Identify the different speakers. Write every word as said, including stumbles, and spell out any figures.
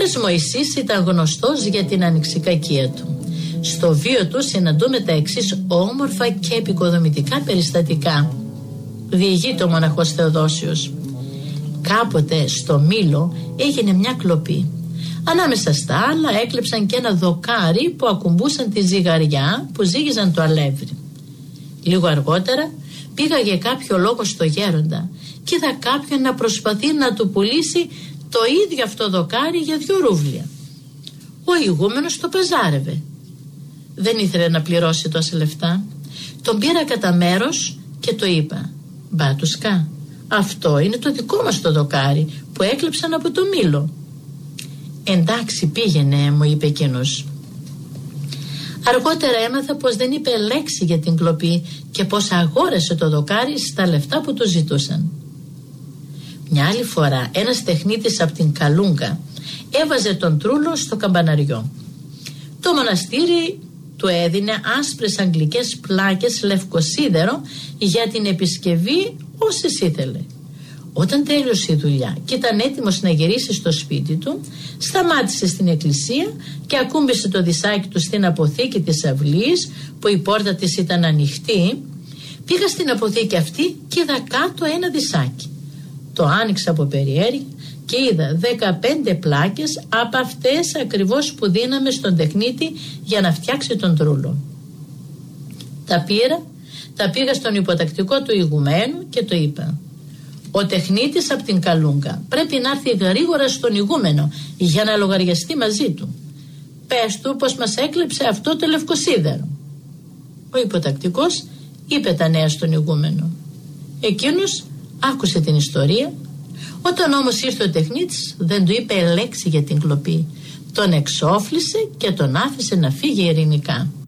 Speaker 1: Τες Μωυσής ήταν γνωστός για την ανοιξικακία του. Στο βίο του συναντούμε τα εξής όμορφα και επικοδομητικά περιστατικά. Διηγείται ο μοναχός Θεοδόσιος. Κάποτε στο Μήλο έγινε μια κλοπή. Ανάμεσα στα άλλα έκλεψαν και ένα δοκάρι που ακουμπούσαν τη ζυγαριά που ζύγιζαν το αλεύρι. Λίγο αργότερα πήγα για κάποιο λόγο στο γέροντα και είδα κάποιον να προσπαθεί να του πουλήσει το ίδιο αυτό δοκάρι για δυο ρούβλια. Ο ηγούμενος το παζάρευε. Δεν ήθελε να πληρώσει τόσα λεφτά. Τον πήρα κατά μέρος και το είπα: «Μπάτουσκα, αυτό είναι το δικό μας το δοκάρι που έκλεψαν από το Μήλο». «Εντάξει, πήγαινε», μου είπε εκείνος. Αργότερα έμαθα πως δεν είπε λέξη για την κλοπή και πως αγόρασε το δοκάρι στα λεφτά που του ζητούσαν. Μια άλλη φορά ένας τεχνίτης από την Καλούγκα έβαζε τον τρούλο στο καμπαναριό. Το μοναστήρι του έδινε άσπρες αγγλικές πλάκες λευκοσίδερο για την επισκευή όσες ήθελε. Όταν τέλειωσε η δουλειά και ήταν έτοιμος να γυρίσει στο σπίτι του, σταμάτησε στην εκκλησία και ακούμπησε το δισάκι του στην αποθήκη της αυλής που η πόρτα της ήταν ανοιχτή. Πήγα στην αποθήκη αυτή και είδα κάτω ένα δισάκι. Το άνοιξα από περιέργεια και είδα δεκαπέντε πλάκες από αυτές ακριβώς που δίναμε στον τεχνίτη για να φτιάξει τον τρούλο. Τα πήρα, τα πήγα στον υποτακτικό του ηγουμένου και το είπα: «Ο τεχνίτης από την Καλούγκα πρέπει να έρθει γρήγορα στον ηγούμενο για να λογαριαστεί μαζί του. Πες του πως μας έκλεψε αυτό το λευκοσίδερο». Ο υποτακτικός είπε τα νέα στον ηγούμενο. Εκείνος άκουσε την ιστορία. Όταν όμως ήρθε ο τεχνίτης δεν του είπε λέξη για την κλοπή. Τον εξόφλησε και τον άφησε να φύγει ειρηνικά.